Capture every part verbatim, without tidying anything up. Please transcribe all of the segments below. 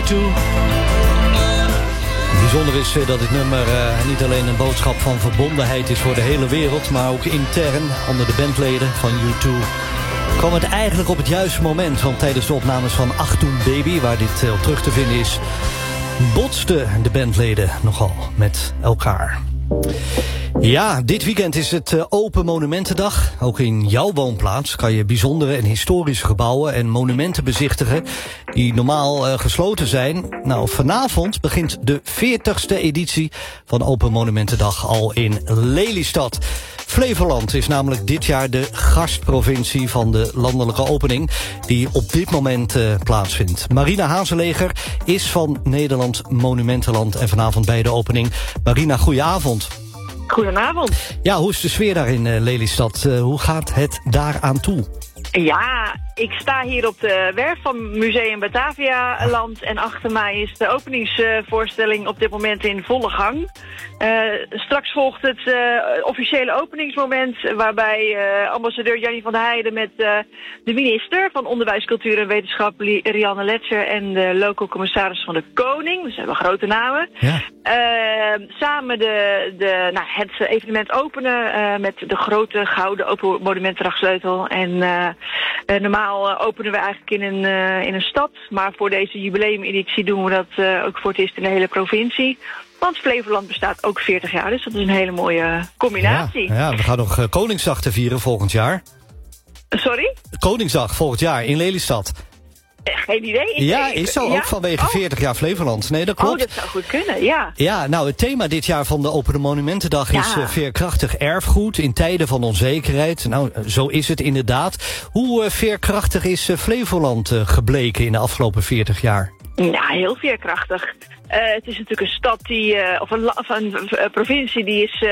U twee. Bijzonder is dat dit nummer uh, niet alleen een boodschap van verbondenheid is voor de hele wereld, maar ook intern onder de bandleden van U twee kwam het eigenlijk op het juiste moment. Want tijdens de opnames van Achtung Baby, waar dit uh, op terug te vinden is, botsten de bandleden nogal met elkaar. Ja, dit weekend is het uh, Open Monumentendag. Ook in jouw woonplaats kan je bijzondere en historische gebouwen en monumenten bezichtigen die normaal uh, gesloten zijn. Nou, vanavond begint de veertigste editie van Open Monumentendag al in Lelystad. Flevoland is namelijk dit jaar de gastprovincie van de landelijke opening die op dit moment uh, plaatsvindt. Marina Hazeleger is van Nederland Monumentenland en vanavond bij de opening. Marina, goedenavond. Goedenavond. Ja, hoe is de sfeer daar in uh, Lelystad? Uh, hoe gaat het daar aan toe? Ja, ik sta hier op de werf van Museum Batavia Land en achter mij is de openingsvoorstelling op dit moment in volle gang. Uh, straks volgt het uh, officiële openingsmoment waarbij uh, ambassadeur Jannie van der Heijden met uh, de minister van Onderwijs, Cultuur en Wetenschap Rianne Letcher en de local commissaris van de Koning, dus hebben we grote namen, ja. uh, samen de, de, nou, het evenement openen uh, met de grote gouden Open Monumentendag-sleutel. En uh, uh, normaal uh, openen we eigenlijk in een, uh, in een stad, maar voor deze jubileumeditie doen we dat uh, ook voor het eerst in de hele provincie. Want Flevoland bestaat ook veertig jaar, dus dat is een hele mooie combinatie. Ja, ja, we gaan nog uh, Koningsdag te vieren volgend jaar. Sorry? Koningsdag volgend jaar in Lelystad. Geen idee. Ik, ja, ik, is zo, ja? ook vanwege oh. veertig jaar Flevoland. Nee, dat klopt. Oh, dat zou goed kunnen, ja. Ja, nou, het thema dit jaar van de Open Monumentendag ja. is uh, veerkrachtig erfgoed in tijden van onzekerheid. Nou, zo is het inderdaad. Hoe uh, veerkrachtig is uh, Flevoland uh, gebleken in de afgelopen veertig jaar? Ja, heel veerkrachtig. Uh, het is natuurlijk een stad die, uh, of een, of een uh, provincie die is uh,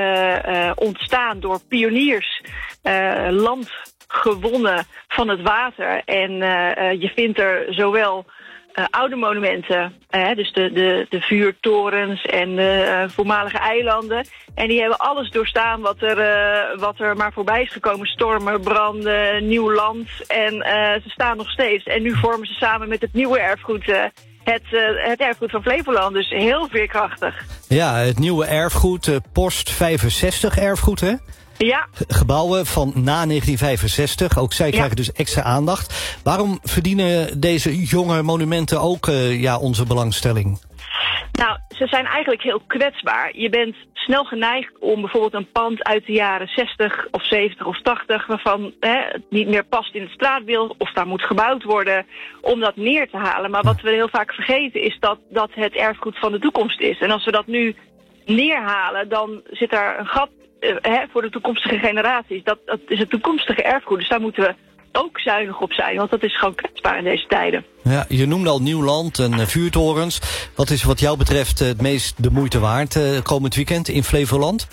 uh, ontstaan door pioniers, uh, land gewonnen van het water. En uh, uh, je vindt er zowel uh, oude monumenten, uh, dus de, de, de vuurtorens en de uh, voormalige eilanden. En die hebben alles doorstaan wat er, uh, wat er maar voorbij is gekomen. Stormen, branden, nieuw land. En uh, ze staan nog steeds. En nu vormen ze samen met het nieuwe erfgoed uh, het, uh, het erfgoed van Flevoland. Dus heel veerkrachtig. Ja, het nieuwe erfgoed, uh, post vijfenzestig erfgoed, hè? Ja. Gebouwen van na negentien vijfenzestig, ook zij krijgen ja. dus extra aandacht. Waarom verdienen deze jonge monumenten ook uh, ja, onze belangstelling? Nou, ze zijn eigenlijk heel kwetsbaar. Je bent snel geneigd om bijvoorbeeld een pand uit de jaren zestig of zeventig of tachtig... waarvan hè, het niet meer past in het straatbeeld of daar moet gebouwd worden, om dat neer te halen. Maar wat we heel vaak vergeten is dat dat het erfgoed van de toekomst is. En als we dat nu neerhalen, dan zit daar een gat uh, hè, voor de toekomstige generaties. Dat, dat is het toekomstige erfgoed, dus daar moeten we ook zuinig op zijn, want dat is gewoon kwetsbaar in deze tijden. Ja, je noemde al nieuw land en uh, vuurtorens. Wat is wat jou betreft uh, het meest de moeite waard uh, komend weekend in Flevoland?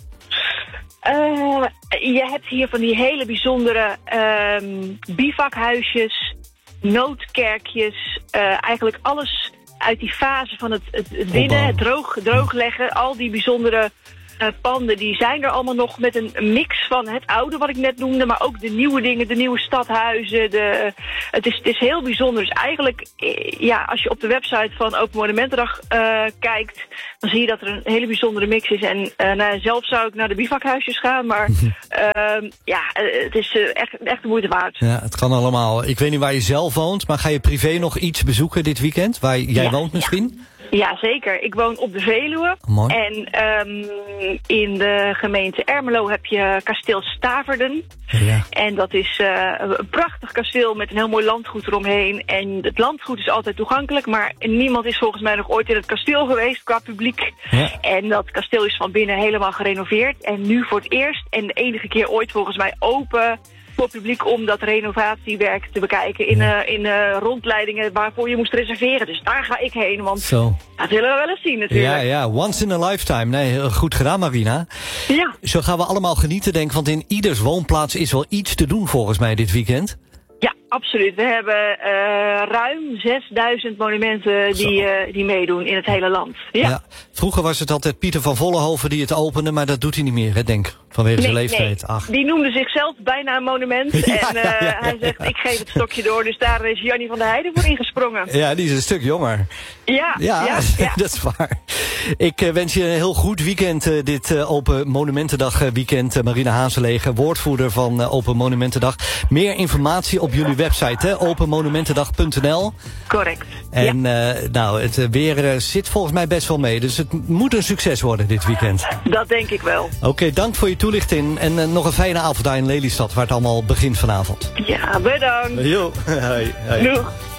Uh, je hebt hier van die hele bijzondere uh, bivakhuisjes, noodkerkjes, uh, eigenlijk alles uit die fase van het, het, het winnen, het droog, droogleggen, al die bijzondere Uh, panden, die zijn er allemaal nog met een mix van het oude wat ik net noemde, maar ook de nieuwe dingen, de nieuwe stadhuizen. De, uh, het, is, het is heel bijzonder. Dus eigenlijk, uh, ja, als je op de website van Open Monumentendag uh, kijkt, dan zie je dat er een hele bijzondere mix is. En uh, nou, zelf zou ik naar de bivakhuisjes gaan, maar uh, ja, uh, het is uh, echt, echt de moeite waard. Ja, het kan allemaal. Ik weet niet waar je zelf woont, maar ga je privé nog iets bezoeken dit weekend? Waar jij ja, woont misschien? Ja. Ja, zeker. Ik woon op de Veluwe. Mooi. En um, in de gemeente Ermelo heb je kasteel Staverden. Ja. En dat is uh, een prachtig kasteel met een heel mooi landgoed eromheen. En het landgoed is altijd toegankelijk, maar niemand is volgens mij nog ooit in het kasteel geweest qua publiek. Ja. En dat kasteel is van binnen helemaal gerenoveerd. En nu voor het eerst en de enige keer ooit volgens mij open voor het publiek om dat renovatiewerk te bekijken in, ja. uh, in uh, rondleidingen waarvoor je moest reserveren. Dus daar ga ik heen, want Zo. dat willen we wel eens zien natuurlijk. Ja, ja, once in a lifetime. Nee, heel goed gedaan, Marina. Ja. Zo gaan we allemaal genieten, denk ik, want in ieders woonplaats is wel iets te doen volgens mij dit weekend. Ja, absoluut. We hebben uh, ruim zesduizend monumenten die, uh, die meedoen in het hele land. Ja. Ja. Vroeger was het altijd Pieter van Vollenhoven die het opende, maar dat doet hij niet meer, hè, denk vanwege nee, zijn leeftijd. Nee. Ach. Die noemde zichzelf bijna een monument. Ja, en uh, ja, ja, ja. hij zegt, ik geef het stokje door. Dus daar is Jannie van der Heijden voor ingesprongen. Ja, die is een stuk jonger. Ja, ja, ja, ja. dat is waar. Ik uh, wens je een heel goed weekend, uh, dit uh, Open Monumentendag uh, weekend. Uh, Marina Hazelega, woordvoerder van uh, Open Monumentendag. Meer informatie op jullie website, hè? open monumentendag punt n l. Correct. En ja. uh, nou, het uh, weer uh, zit volgens mij best wel mee. Dus het moet een succes worden dit weekend. Dat denk ik wel. Oké, okay, dank voor je toelichting. En uh, nog een fijne avond daar in Lelystad, waar het allemaal begint vanavond. Ja, bedankt. Jo, hoi. hoi. Doeg.